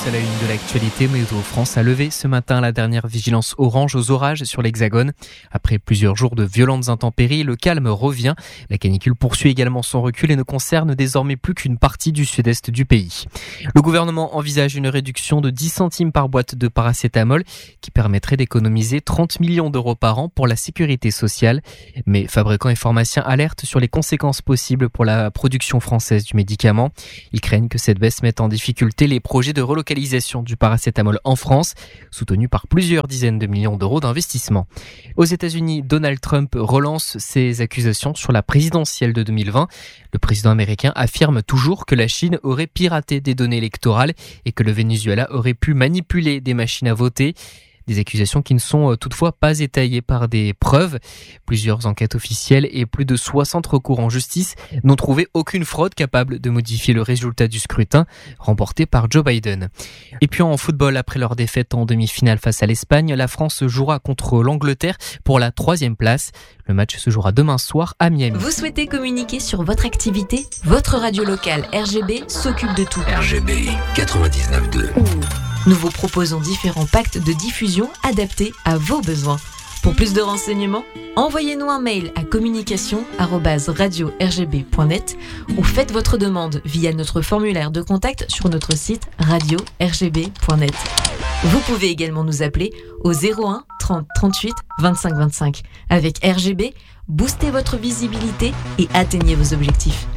à la une de l'actualité, Météo France a levé ce matin la dernière vigilance orange aux orages sur l'Hexagone. Après plusieurs jours de violentes intempéries, le calme revient. La canicule poursuit également son recul et ne concerne désormais plus qu'une partie du sud-est du pays. Le gouvernement envisage une réduction de 10 centimes par boîte de paracétamol qui permettrait d'économiser 30 millions d'euros par an pour la sécurité sociale. Mais fabricants et pharmaciens alertent sur les conséquences possibles pour la production française du médicament. Ils craignent que cette baisse mette en difficulté les projets de relocalisation du paracétamol en France, soutenus par plusieurs dizaines de millions d'euros d'investissement. Aux États-Unis, Donald Trump relance ses accusations sur la présidentielle de 2020. Le président américain affirme toujours que la Chine aurait piraté des données électorales et que le Venezuela aurait pu manipuler des machines à voter. Des accusations qui ne sont toutefois pas étayées par des preuves. Plusieurs enquêtes officielles et plus de 60 recours en justice n'ont trouvé aucune fraude capable de modifier le résultat du scrutin remporté par Joe Biden. Et puis en football, après leur défaite en demi-finale face à l'Espagne, la France jouera contre l'Angleterre pour la 3e place. Le match se jouera demain soir à Miami. Vous souhaitez communiquer sur votre activité ? Votre radio locale RGB s'occupe de tout. RGB 99.2. Nous vous proposons différents packs de diffusion adaptés à vos besoins. Pour plus de renseignements, envoyez-nous un mail à communication@radio-rgb.net ou faites votre demande via notre formulaire de contact sur notre site radio-rgb.net. Vous pouvez également nous appeler au 01 30 38 25 25. Avec RGB, boostez votre visibilité et atteignez vos objectifs.